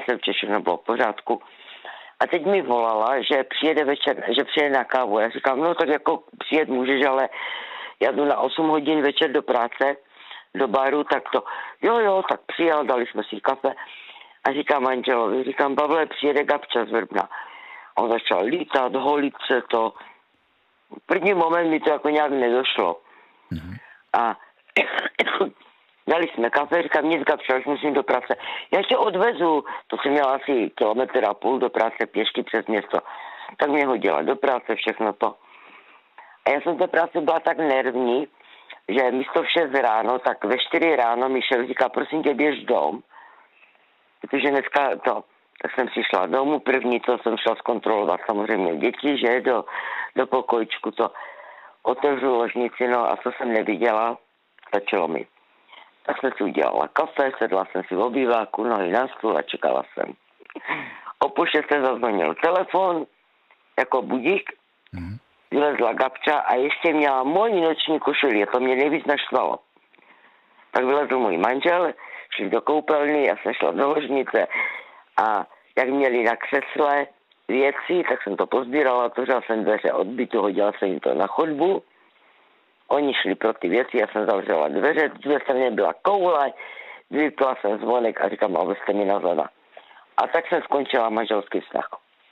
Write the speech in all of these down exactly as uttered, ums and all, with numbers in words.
jsem včera, všechno bylo v pořádku. A teď mi volala, že přijede večer, že přijede na kávu. Já říkám, no tak jako přijet můžeš, ale já jdu na osm hodin večer do práce, do baru, tak to, jo, jo, tak přijel, dali jsme si kafe. A říkám manželovi, říkám, Pavle, přijede Gabča z Vrbna. A on začal lítat, holit se to. V první moment mi to jako nějak nedošlo. Mm-hmm. A dali jsme kafe, říkám, nic Gabča, už musím do práce. Já tě odvezu, to jsem měla asi kilometr a půl do práce pěšky přes město. Tak mě hodila do práce, všechno to. A já jsem té práce byla tak nervní, že místo v šest ráno, tak ve čtyři ráno mi šel, říká, prosím tě, běž dom. Protože dneska to, tak jsem přišla domů, první, co jsem šla zkontrolovat samozřejmě děti, že do, do pokojičku to otevřu ložnici, no a co jsem neviděla, stačilo mi. Tak jsem si udělala kafe, sedla jsem si v obýváku, nohy na stůl a čekala jsem. O půl šesté zazvonil telefon, jako budík, mm. vylezla Gabča a ještě měla moji noční košili, to mě nejvíc naštvalo. Tak vylezl můj manžel, šli do koupelny, já jsem šla do ložnice a jak měli na křesle věci, tak jsem to pozbírala, otevřela jsem dveře od bytu, hodila jsem jim to na chodbu. Oni šli pro ty věci, já jsem zavřela dveře, dvě straně byla koule, vypla jsem zvonek a říkám, abyste mi nazvala. A tak jsem skončila manželský vztah.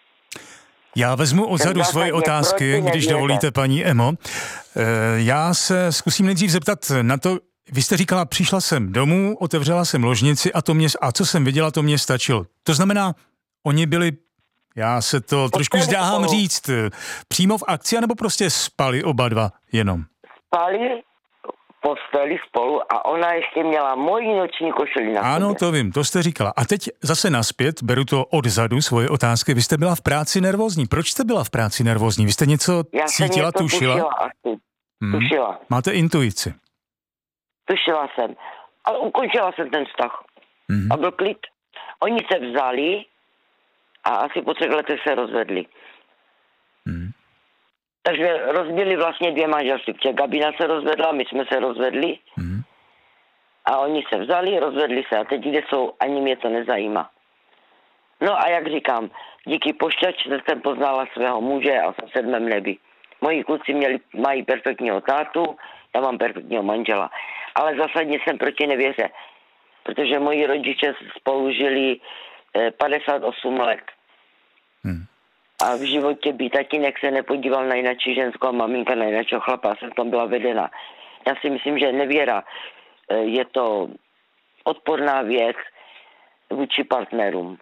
Já vezmu odzadu svoje otázky, když dovolíte, paní Emo. Já se zkusím nejdřív zeptat na to, vy jste říkala, přišla jsem domů, otevřela jsem ložnici a to mě, a co jsem viděla, to mě stačilo. To znamená, oni byli, já se to trošku zdráhám říct, přímo v akci, nebo prostě spali oba dva jenom? Spali, posteli spolu a ona ještě měla moji noční košili na Ano, sobě. to vím, to jste říkala. A teď zase naspět, beru to odzadu, svoje otázky. Vy jste byla v práci nervózní. Proč jste byla v práci nervózní? Vy jste něco Já cítila, něco tušila? tušila asi. Hmm. Tušila. Máte intuici. Tušila jsem. Ale ukončila jsem ten vztah. Hmm. A byl klid. Oni se vzali a asi po třech letech se rozvedli. Hmm. Takže rozbili vlastně dvě manželství. Protože Gabina se rozvedla, my jsme se rozvedli. Hmm. A oni se vzali, rozvedli se. A teď kde jsou, ani mě to nezajímá. No a jak říkám, díky pošťačce jsem poznala svého muže a jsem v sedmém nebi. Moji kluci měli, mají perfektního tátu, já mám perfektního manžela. Ale zásadně jsem proti nevěře. Protože moji rodiče spolu žili padesát osm let. Hmm. A v životě by tatínek se nepodíval na jináčí ženskou a maminka na jináčího chlapa. Já jsem tam byla vedena. Já si myslím, že nevěra je to odporná věc vůči partnerům.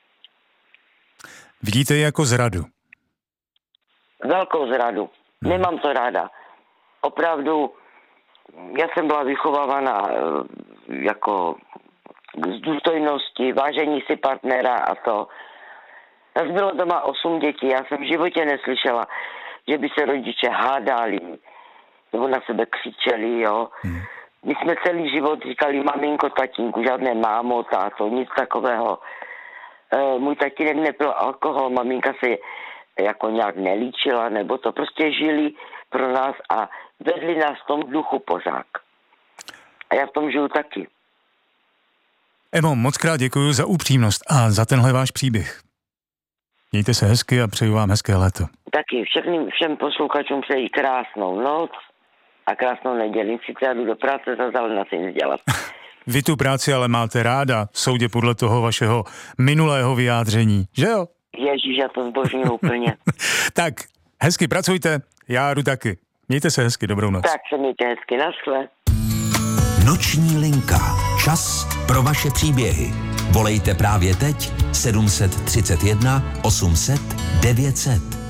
Vidíte ji jako zradu? Velkou zradu. Hmm. Nemám to ráda. Opravdu, já jsem byla vychovávána jako z důstojnosti, vážení si partnera a to. Nás bylo doma osm dětí. Já jsem v životě neslyšela, že by se rodiče hádali nebo na sebe křičeli, jo. Hmm. My jsme celý život říkali maminko, tatínku, žádné mámo, táto, nic takového. E, můj tatínek nepil alkohol, maminka se jako nějak nelíčila, nebo to prostě žili pro nás a vedli nás v tom duchu pořád. A já v tom žiju taky. Emo, moc krát děkuji za upřímnost a za tenhle váš příběh. Mějte se hezky a přeju vám hezké léto. Taky všem, všem posluchačům přeji krásnou noc a krásnou neděli. Sice já jdu do práce, zase ale na si nic dělat. Vy tu práci ale máte ráda, soudě podle toho vašeho minulého vyjádření, že jo? Ježíš, já to zbožňuji úplně. Tak, hezky pracujte, já jdu taky. Mějte se hezky, dobrou noc. Tak se mějte hezky, naschle. Noční linka. Čas pro vaše příběhy. Volejte právě teď sedm set třicet jedna osm set devět set.